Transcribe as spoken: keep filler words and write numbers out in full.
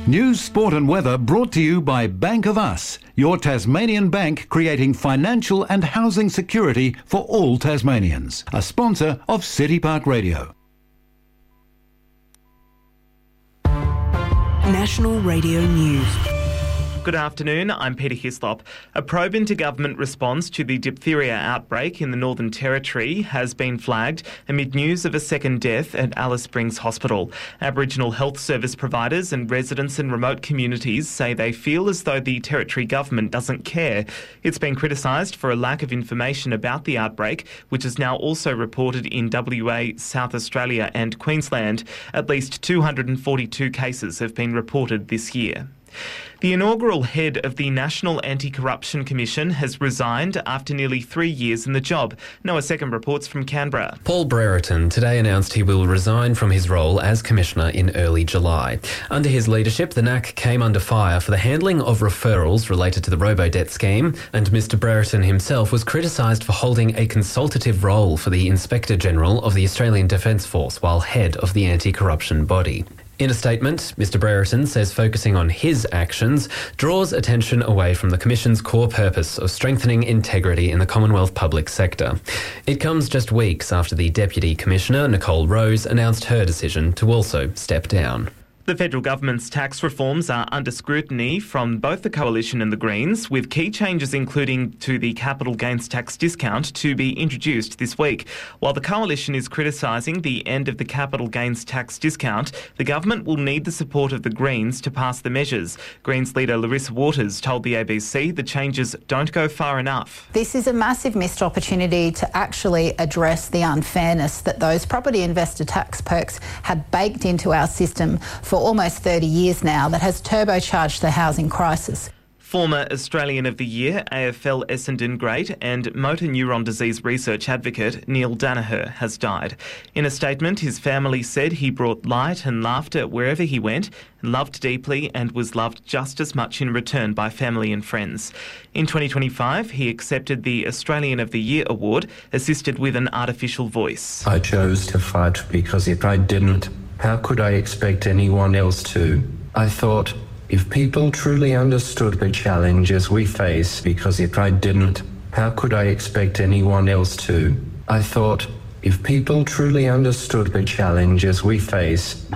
News, sport and weather brought to you by Bank of Us, your Tasmanian bank creating financial and housing security for all Tasmanians. A sponsor of City Park Radio. National Radio News. Good afternoon, I'm Peter Hislop. A probe into government response to the diphtheria outbreak in the Northern Territory has been flagged amid news of a second death at Alice Springs Hospital. Aboriginal health service providers and residents in remote communities say they feel as though the Territory government doesn't care. It's been criticised for a lack of information about the outbreak, which is now also reported in W A, South Australia and Queensland. At least two hundred forty-two cases have been reported this year. The inaugural head of the National Anti-Corruption Commission has resigned after nearly three years in the job. Noah Second reports from Canberra. Paul Brereton today announced he will resign from his role as Commissioner in early July. Under his leadership, the N A C came under fire for the handling of referrals related to the robo-debt scheme, and Mr Brereton himself was criticised for holding a consultative role for the Inspector General of the Australian Defence Force while head of the anti-corruption body. In a statement, Mr Brereton says focusing on his actions draws attention away from the Commission's core purpose of strengthening integrity in the Commonwealth public sector. It comes just weeks after the Deputy Commissioner, Nicole Rose, announced her decision to also step down. The federal government's tax reforms are under scrutiny from both the Coalition and the Greens, with key changes including to the capital gains tax discount to be introduced this week. While the Coalition is criticising the end of the capital gains tax discount, the government will need the support of the Greens to pass the measures. Greens leader Larissa Waters told the A B C the changes don't go far enough. This is a massive missed opportunity to actually address the unfairness that those property investor tax perks had baked into our system for almost thirty years now that has turbocharged the housing crisis. Former Australian of the Year, A F L Essendon great and motor neuron disease research advocate Neil Danaher has died. In a statement, his family said he brought light and laughter wherever he went, loved deeply and was loved just as much in return by family and friends. In twenty twenty-five, he accepted the Australian of the Year award, assisted with an artificial voice. I chose to fight because if I didn't, how could I expect anyone else to? I thought, if people truly understood the challenges we face, because if I didn't, how could I expect anyone else to? I thought, if people truly understood the challenges we face,